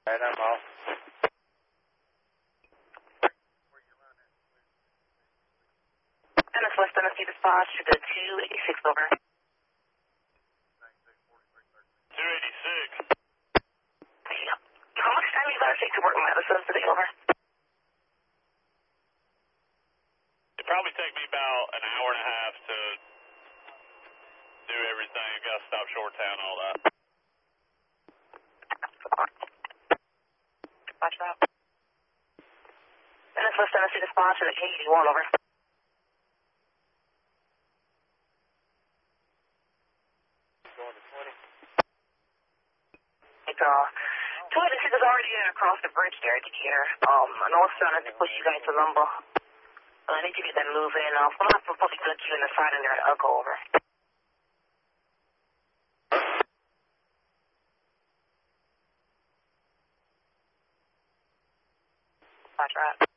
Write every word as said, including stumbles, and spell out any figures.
Alright, I'm off. Dennis West Tennessee dispatch to the two eighty-six over. two eighty-six. Yeah. How much time you gotta take to work Madison today, over? It'd probably take me about an hour and a half to do everything. Gotta stop short town and all that. Dispatch route. Dennis West Tennessee dispatch to the K eighty-one, over. Going to twenty. It's, uh, two eighty-six is already in across the bridge there, Decatur. Um, I know it's trying to push you guys to lumber. Uh, I need to get that move in. Uh, I'm not probably put you in the side in there and I'll go over. Dispatch route.